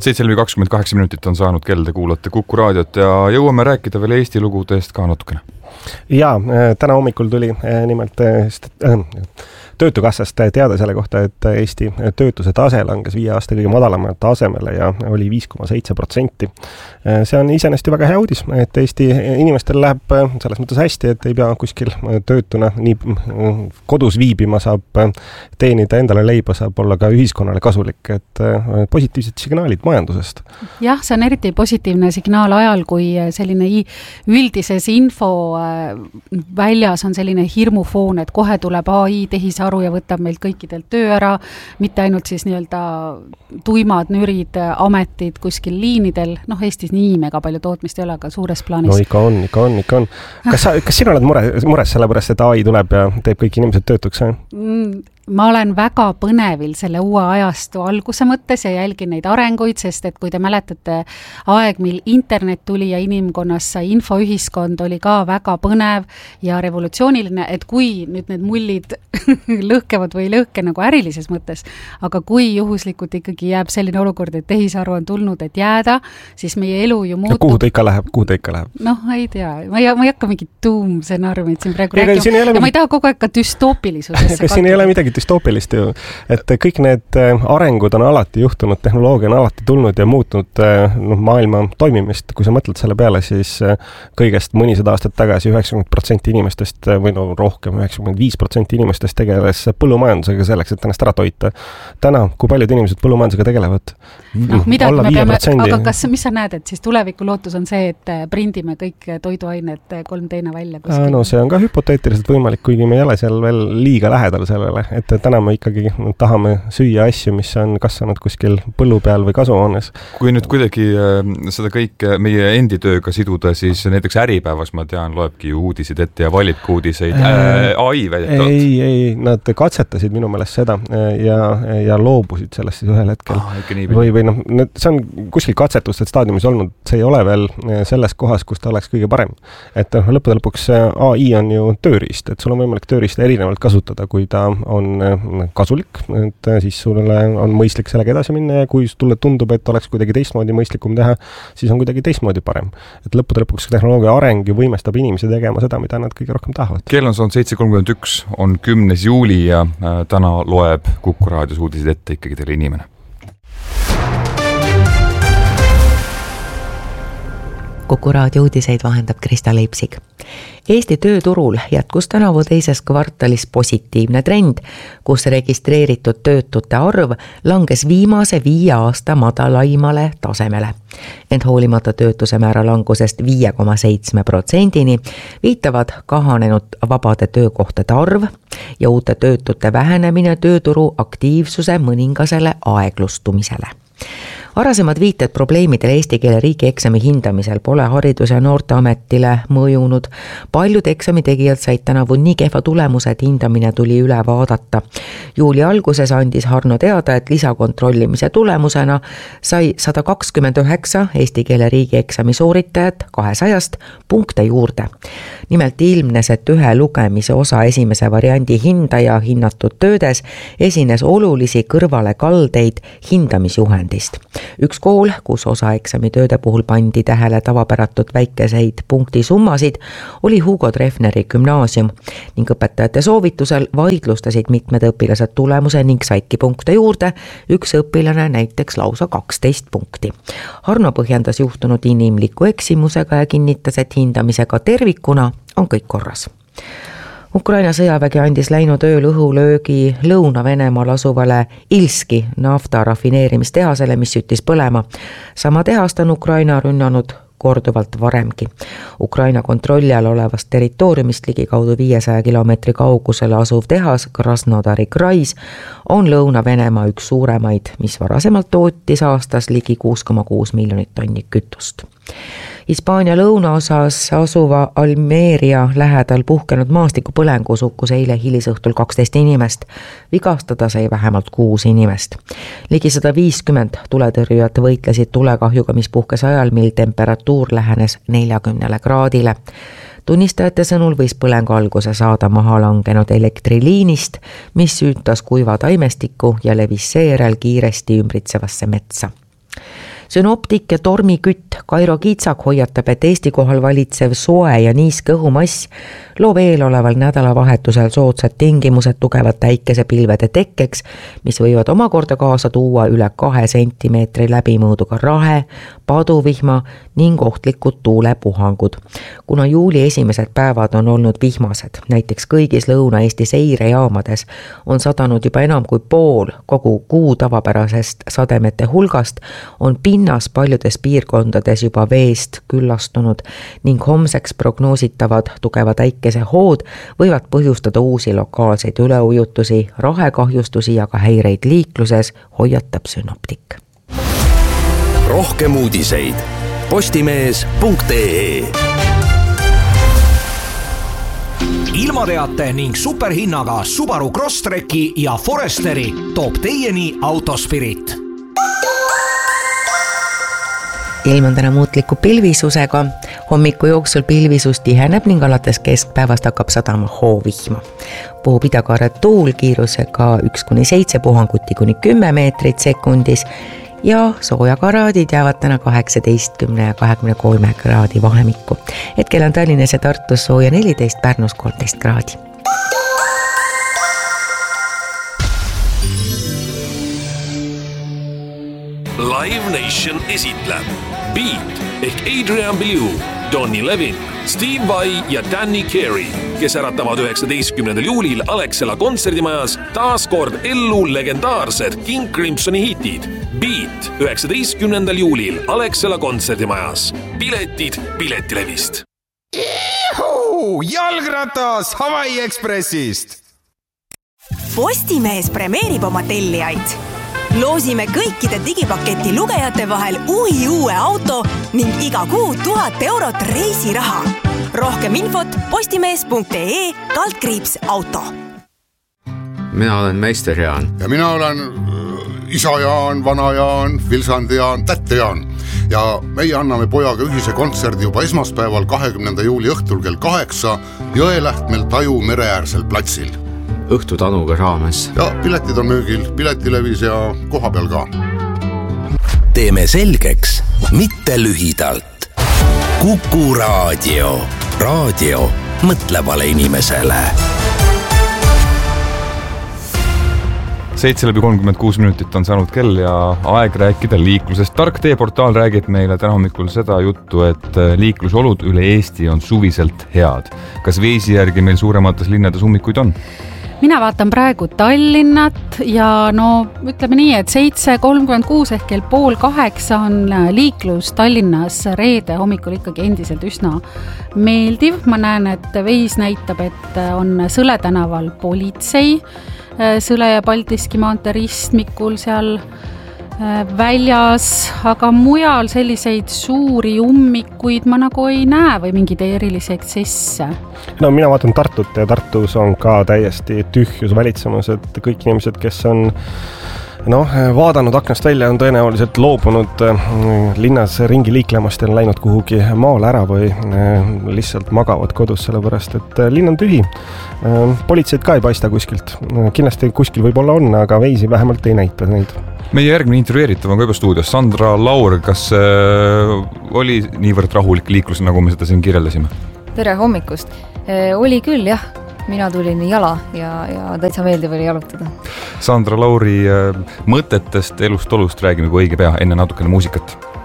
7:28 minutit on saanud kell, te kuulate Kuku raadiot ja jõuame rääkida veel Eesti lugudest ka natukene. Ja täna hommikul tuli nimelt Töötukassast teada selle kohta, et Eesti töötuse tase langes 5 aasta kõige madalamale tasemele ja oli 5,7%. See on iseenesest väga hea uudis, et Eesti inimestel läheb selles mõttes hästi, et ei pea kuskil töötuna nii kodus viibima, saab teenida endale leiba, saab olla ka ühiskonnale kasulik, et positiivsed signaalid majandusest. Jah, see on eriti positiivne signaal ajal, kui selline üldises info väljas on selline hirmufoon, et kohe tuleb AI tehisaru ja võtab meilt kõikidelt töö ära, mitte ainult siis nii-öelda tuimad nürid, ametid kuskil liinidel, Eestis nii mega palju tootmist ei ole, aga suures plaanis. No ikka on. Kas sina oled mures sellepärast, et AI tuleb ja teeb kõik inimesed töötuks? Ma olen väga põnevil selle uue ajastu alguse mõttes ja jälgin neid arenguid, sest et kui te mäletate aeg, mil internet tuli ja inimkonnas sai infoühiskond, oli ka väga põnev ja revolutsiooniline, et kui nüüd need mullid lõhkevad või ei lõhke nagu ärilises mõttes, aga kui juhuslikult ikkagi jääb selline olukord, et tehisaru on tulnud, et jääda, siis meie elu ju muutub. Ja kuhu ta ikka läheb? Ei tea. Ma ei hakka mingit tuumstsenaariumit siin praegu rääkima. Ja ma ei taha kogu aeg ka düstoopilisusesse. Kas siin ei ole midagi düstoopilist ju, et kõik need arengud on alati juhtunud, tehnoloogia on alati tulnud ja muutnud maailma toimimist. Kui sa mõtled selle peale, siis kõigest mõnisada aastat tagasi 90% inimestest või rohkem 95% inimestest tegeles põllumajandusega selleks, et ennast ära toita. Täna, kui paljud inimesed põllumajandusega tegelevad? Midagi me peame, aga mis sa näed, et siis tuleviku lootus on see, et prindime kõik toiduained 3D-na välja? See on ka hüpoteetiliselt võimalik, kuigi me ei ole seal veel liiga lähedal sellele, et täna me ikkagi tahame süüa asju, mis on kasvanud kuskil põllu peal või kasvuhoones. Kui nüüd kuidagi seda kõike meie endi tööga siduda, siis näiteks Äripäevas, ma tean, loebki ju uudiseid ette ja valibki uudiseid AI väidetavalt. Ei, nad katsetasid minu meelest seda ja loobusid sellest siis ühel hetkel. Või see on kuskil katsetuste staadiumis olnud, see ei ole veel selles kohas, kus ta oleks kõige parem. Et lõppude lõpuks AI on ju tööriist, et sul on võimalik tööriista erinevalt kasutada, kui ta on kasulik, et siis sulle on mõistlik sellega edasi minna ja kui sulle tundub, et oleks kuidagi teistmoodi mõistlikum teha, siis on kuidagi teistmoodi parem. Et lõppude lõpuks tehnoloogia areng ju võimestab inimesi tegema seda, mida nad kõige rohkem tahavad. Kell on 7:31, on 10. juuli ja täna loeb Kuku raadios uudiseid ette ikkagi teile inimene. Kuku raadio uudiseid vahendab Krista Leipsig. Eesti tööturul jätkus tänavu teises kvartalis positiivne trend, kus registreeritud töötute arv langes viimase 5 aasta madalaimale tasemele. Ent hoolimata töötuse määra langusest 5,7%-ni viitavad kahanenud vabade töökohtade arv ja uute töötute vähenemine tööturu aktiivsuse mõningasele aeglustumisele. Varasemad viited probleemidele eesti keele riigieksami hindamisel pole Haridus- ja Noorteametile mõjunud. Paljud eksamitegijad said tänavu nii kehva tulemuse, et hindamine tuli üle vaadata. Juuli alguses andis Harno teada, et lisakontrollimise tulemusena sai 129 eesti keele riigieksami sooritajat 200 punkte juurde. Nimelt ilmnes, et ühe lugemise osa esimese variandi hindaja hinnatud töödes esines olulisi kõrvalekaldeid hindamisjuhendist. Üks kool, kus osa eksamitööde puhul pandi tähele tavapäratult väikeseid punktisummasid, oli Hugo Treffneri gümnaasium ning õpetajate soovitusel vaidlustasid mitmed õpilased tulemuse ning saidki punkte juurde, üks õpilane näiteks lausa 12 punkti. Harno põhjendas juhtunud inimliku eksimusega ja kinnitas, et hindamisega tervikuna on kõik korras. Ukraina sõjavägi andis läinud ööl õhulöögi Lõuna-Venemaal asuvale Ilski nafta rafineerimistehasele, mis süttis põlema. Sama tehast on Ukraina rünnanud korduvalt varemgi. Ukraina kontrolli all olevast territooriumist ligikaudu 500 kilomeetri kaugusele asuv tehas Krasnodari krais on Lõuna-Venemaa üks suuremaid, mis varasemalt tootis aastas ligi 6,6 miljonit tonni kütust. Hispaania lõunaosas asuva Almeria lähedal puhkenud maastikupõlengus hukkus eile hilisõhtul 12 inimest. Vigastada sai vähemalt 6 inimest. Ligi 150 tuletõrjujat võitlesid tulekahjuga, mis puhkes ajal, mil temperatuur lähenes 40 kraadile. Tunnistajate sõnul võis põlengu alguse saada maha langenud elektriliinist, mis süütas kuiva taimestikku ja levis seejärel kiiresti ümbritsevasse metsa. Synoptik ja tormikütt Kairo Kiitsak hoiatab, et Eesti kohal valitsev soe ja niiske õhumass loob eeloleval nädalavahetusel soodsad tingimused tugevat päikesepilvede tekkeks, mis võivad omakorda kaasa tuua üle 2 sentimeetri läbimõõduga rahe, paduvihma ning ohtlikud tuulepuhangud. Kuna juuli esimesed päevad on olnud vihmased, näiteks kõigis Lõuna-Eesti seirejaamades on sadanud juba enam kui pool kogu kuu tavapärasest sademete hulgast, on pinnas paljudes piirkondades juba veest küllastunud ning homseks prognoositavad tugeva päikesehood võivad põhjustada uusi lokaalseid üleujutusi, rahekahjustusi ja ka häireid liikluses, hoiatab Synoptik. Rohkem uudiseid postimees.ee. Ilmateate ning superhinnaga Subaru Crosstreki ja Foresteri toob teieni Autospirit. Ilm on täna muutliku pilvisusega. Hommiku jooksul pilvisus tiheneb ning alates keskpäevast hakkab sadama hoovihma. Puhub idakaaret tuul kiirusega 1-7 puhanguti kuni 10 meetrit sekundis ja soojakaraadid jäävad täna 18 ja 23 kraadi vahemikku. Hetkel on Tallinnas ja Tartus sooja 14, Pärnus 13 kraadi. Live Nation esitleb Beat ehk Adrian Belew, Donny Levin, Steve Vai ja Danny Carey, kes äratavad 19. juulil Alexela kontserdimajas taas kord ellu legendaarsed King Crimsoni hitid. Beat 19. juulil Alexela kontserdimajas. Piletid Piletilevist. Jalgratas Hawaii Expressist! Postimees premeerib oma tellijaid. Loosime kõikide digipaketi lugejate vahel uue auto ning iga kuu 1000 eurot reisiraha. Rohkem infot postimees.ee/auto. Mina olen meister Jaan. Ja mina olen isa Jaan, vana Jaan, Vilsandi Jaan, tätte Jaan. Ja meie anname pojaga ühise kontserdi juba esmaspäeval 20. juuli õhtul kell 8 Jõelähtmel Taju mereäärsel platsil. Õhtutanuga raames. Ja piletid on müügil Piletilevis ja kohapeal ka. Teeme selgeks, mitte lühidalt. Kuku raadio. Raadio mõtlevale inimesele. 7:36 on saanud kell ja aeg rääkida liiklusest. Tark teeportaal räägib meile täna hommikul seda juttu, et liiklusolud üle Eesti on suviselt head. Kas Veisi järgi meil suuremates linnades ummikuid on? Mina vaatan praegu Tallinnat ja ütleme nii, et 7:36 ehk kell 7:30 on liiklus Tallinnas reede hommikul ikkagi endiselt üsna meeldiv. Ma näen, et Veis näitab, et on Sõle tänaval politsei, Sõle ja Paldiski maantee ristmikul seal väljas, aga mujal selliseid suuri ummikuid ma nagu ei näe või mingeid erilisi eksesse. No mina vaatan Tartut ja Tartus on ka täiesti tühjus valitsemas, et kõik inimesed, kes on vaadanud aknast välja, on tõenäoliselt loobunud linnas ringi liiklemast ja on läinud kuhugi maale ära või lihtsalt magavad kodus, sellepärast et linn on tühi. Politseid ka ei paista kuskilt. Kindlasti kuskil võib-olla on, aga Veisi vähemalt ei näita neid. Meie järgmine intervjueeritav on ka juba stuudios. Sandra Laur, kas oli niivõrd rahulik liiklus, nagu me seda siin kirjeldasime? Tere hommikust. Oli küll, jah. Mina tulin jala ja täitsa meeldiv oli jalutada. Sandra Lauri mõtetest elust olust räägime kui õige pea enne natukene muusikat.